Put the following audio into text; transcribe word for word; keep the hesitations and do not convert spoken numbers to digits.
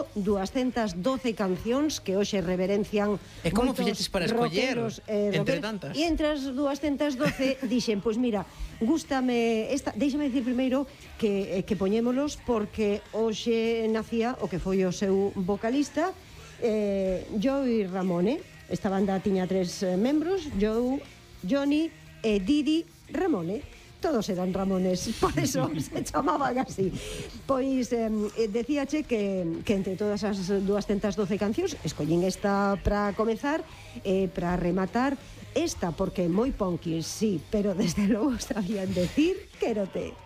dito duascentas doce cancións que hoxe reverencian E como moitos fixetes para escoller rockeros, eh, entre rockeros. tantas? E entre as duascentas doce dixen, pois mira, gústame esta, déixame dicir primeiro que, eh, que poñémolos porque hoxe nacía o que foi o seu vocalista, eh, Joey Ramone. Esta banda tiña tres eh, membros, Joe, Johnny e Didi Ramone. Todos eran Ramones, por eso se chamaban así. Pois eh, decíache que, que entre todas as duascentas doce cancións escollín esta para comezar e eh, para rematar esta, porque moi punky, sí, pero desde logo sabían decir quérote.